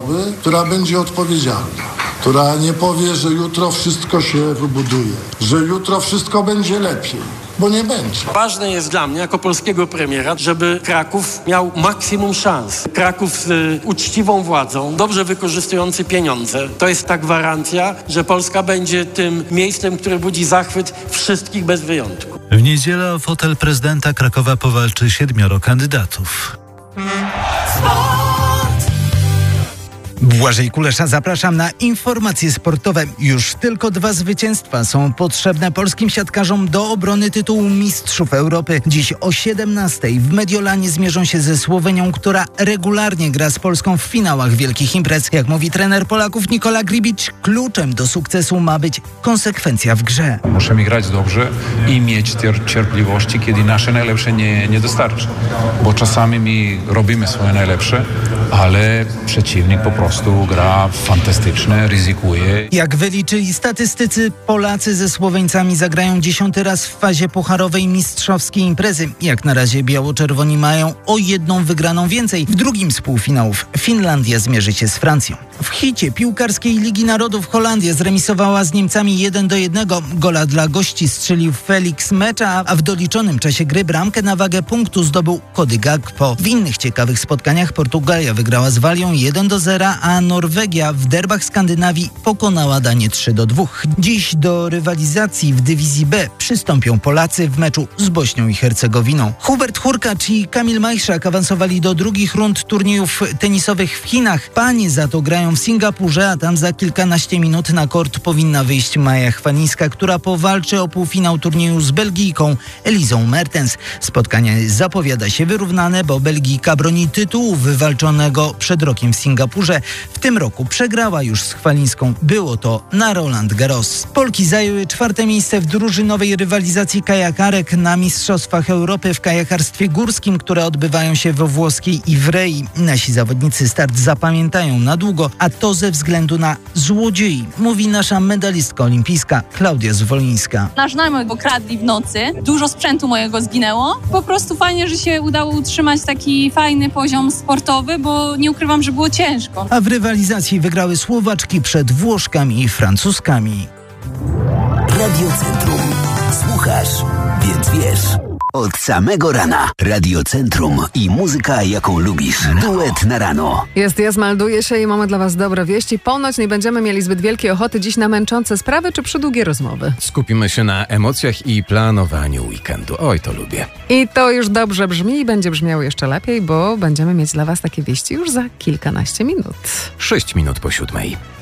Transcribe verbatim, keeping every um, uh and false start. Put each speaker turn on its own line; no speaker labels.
głowy, która będzie odpowiedzialna, która nie powie, że jutro wszystko się wybuduje, że jutro wszystko będzie lepiej, bo nie będzie.
Ważne jest dla mnie, jako polskiego premiera, żeby Kraków miał maksimum szans. Kraków z y, uczciwą władzą, dobrze wykorzystujący pieniądze. To jest ta gwarancja, że Polska będzie tym miejscem, które budzi zachwyt wszystkich bez wyjątku.
W niedzielę o fotel prezydenta Krakowa powalczy siedmioro kandydatów.
Błażej Kulesza, zapraszam na informacje sportowe. Już tylko dwa zwycięstwa są potrzebne polskim siatkarzom do obrony tytułu Mistrzów Europy. Dziś o siedemnastej w Mediolanie zmierzą się ze Słowenią, która regularnie gra z Polską w finałach wielkich imprez. Jak mówi trener Polaków Nikola Grbić, kluczem do sukcesu ma być konsekwencja w grze.
Musimy grać dobrze i mieć cierpliwości, kiedy nasze najlepsze nie, nie dostarczy. Bo czasami my robimy swoje najlepsze, ale przeciwnik po prostu Po prostu gra fantastyczne, ryzykuje.
Jak wyliczyli statystycy, Polacy ze Słoweńcami zagrają dziesiąty raz w fazie pucharowej mistrzowskiej imprezy. Jak na razie biało-czerwoni mają o jedną wygraną więcej. W drugim z półfinałów Finlandia zmierzy się z Francją. W hicie piłkarskiej Ligi Narodów Holandia zremisowała z Niemcami jeden do jednego. Gola dla gości strzelił Felix Mecza, a w doliczonym czasie gry bramkę na wagę punktu zdobył Cody Gakpo. W innych ciekawych spotkaniach Portugalia wygrała z Walią jeden do zera, a Norwegia w derbach Skandynawii pokonała Danię trzy do dwóch. Dziś do rywalizacji w dywizji B przystąpią Polacy w meczu z Bośnią i Hercegowiną. Hubert Hurkacz i Kamil Majszak awansowali do drugich rund turniejów tenisowych w Chinach. Panie za to grają w Singapurze, a tam za kilkanaście minut na kort powinna wyjść Maja Chwalińska, która powalczy o półfinał turnieju z Belgijką Elizą Mertens. Spotkanie zapowiada się wyrównane, bo Belgijka broni tytułu wywalczonego przed rokiem w Singapurze. W tym roku przegrała już z Chwalińską. Było to na Roland Garros. Polki zajęły czwarte miejsce w drużynowej rywalizacji kajakarek na Mistrzostwach Europy w kajakarstwie górskim, które odbywają się we włoskiej Ivrei. Nasi zawodnicy start zapamiętają na długo, a to ze względu na złodziei, mówi nasza medalistka olimpijska Klaudia Zwolińska.
Nasz namiot okradli w nocy, dużo sprzętu mojego zginęło. Po prostu fajnie, że się udało utrzymać taki fajny poziom sportowy, bo nie ukrywam, że było ciężko.
A w rywalizacji wygrały Słowaczki przed Włoszkami i Francuzkami.
Radio Centrum. Słuchasz, więc wiesz. Od samego rana. Radio Centrum i muzyka, jaką lubisz. Duet na rano.
Jest, jest, melduje się i mamy dla was dobre wieści. Ponoć nie będziemy mieli zbyt wielkiej ochoty dziś na męczące sprawy czy przydługie rozmowy.
Skupimy się na emocjach i planowaniu weekendu. Oj, to lubię.
I to już dobrze brzmi i będzie brzmiało jeszcze lepiej, bo będziemy mieć dla was takie wieści już za kilkanaście minut.
Sześć minut po siódmej.